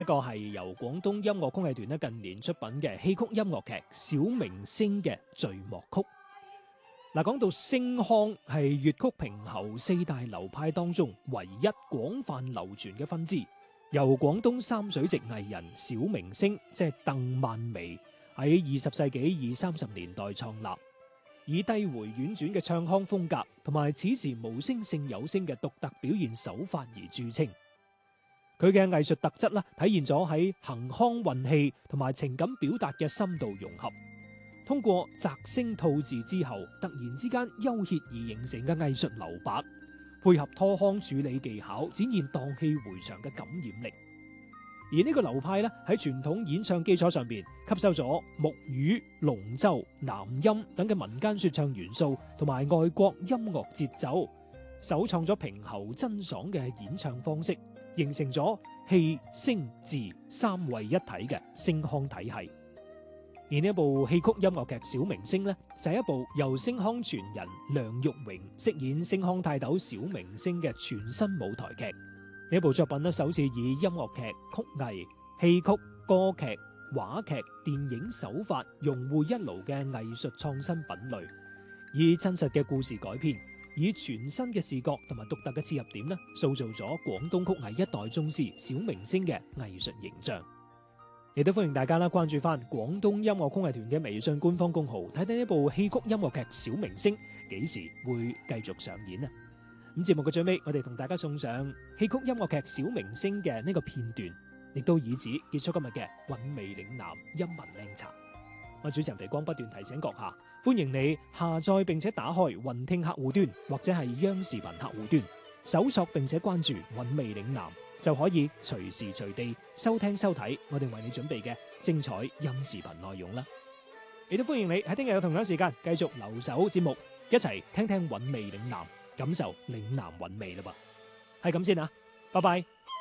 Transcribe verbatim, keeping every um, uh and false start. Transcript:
一個係由廣東音樂工藝團咧近年出品嘅戲曲音樂劇《小明星》嘅序幕曲。嗱，講到星腔係粵曲平喉四大流派當中唯一廣泛流傳嘅分支，由廣東三水籍藝人小明星即係鄧曼薇喺二十世紀二三十年代創立，以低回婉轉嘅唱腔風格同埋此時無聲勝有聲嘅獨特表現手法而著稱。佢嘅藝術特質啦，體現咗喺行腔運氣同埋情感表達嘅深度融合。通過擇聲吐字之後，突然之間幽歇而形成嘅藝術留白，配合拖腔處理技巧，展現蕩氣迴腸嘅感染力。而呢個流派咧喺傳統演唱基礎上邊吸收咗木魚、龍舟、南音等嘅民間說唱元素，同埋外國音樂節奏，首創咗平喉真爽嘅演唱方式，形成咗氣聲字三位一體嘅聲腔體系。而呢一部戲曲音樂劇《小明星》呢，就係一部由聲腔傳人梁玉榮飾演聲腔泰斗小明星嘅全新舞台劇。呢部作品呢，首次以音樂劇、曲藝、戲曲、歌劇、話劇、電影手法融匯一爐嘅藝術創新品類，以真實嘅故事改編，以全新嘅視覺同埋獨特嘅切入點呢，塑造咗廣東曲藝一代宗師小明星嘅藝術形象。亦都歡迎大家啦，關注翻廣東音樂工藝團嘅微信官方公號，睇睇呢部戲曲音樂劇《小明星》幾時會繼續上演啊！咁節目嘅最尾，我哋同大家送上戲曲音樂劇《小明星》嘅呢個片段，亦都以此結束今日嘅韻味嶺南音文靚茶。我主持人肥光不斷提醒閣下，歡迎你下載並且打開雲聽客戶端或者係央視頻客戶端，搜索並且關注韻味嶺南，就可以隨時隨地收聽收睇我哋為你準備嘅精彩音視頻內容啦。亦都歡迎你喺聽日嘅同樣時間繼續留守節目，一齊聽聽韻味嶺南，感受嶺南韻味啦噃。係咁先啊，拜拜。